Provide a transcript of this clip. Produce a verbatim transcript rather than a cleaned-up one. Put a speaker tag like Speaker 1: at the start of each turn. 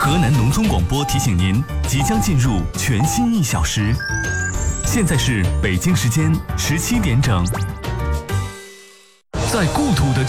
Speaker 1: 河南农村广播提醒您，即将进入全新一小时。现在是北京时间十七点整，在故土的